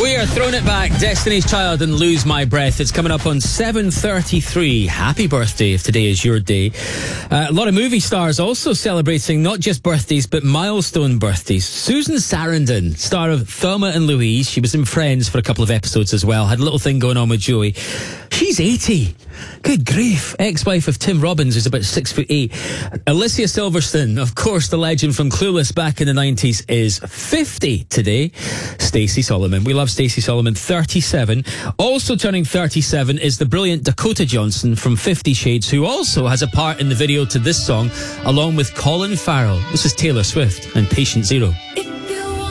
We are throwing it back. Destiny's Child and Lose My Breath. It's coming up on 7:33. Happy birthday if today is your day. A lot of movie stars also celebrating not just birthdays but milestone birthdays. Susan Sarandon, star of Thelma and Louise. She was in Friends for a couple of episodes as well. Had a little thing going on with Joey. She's 80. Good grief. Ex-wife of Tim Robbins, who's about 6'8". Alicia Silverstone, of course, the legend from Clueless back in the 90s, is 50 today. Stacey Solomon. We love Stacey Solomon, 37. Also turning 37 is the brilliant Dakota Johnson from 50 Shades, who also has a part in the video to this song, along with Colin Farrell. This is Taylor Swift and Patient Zero.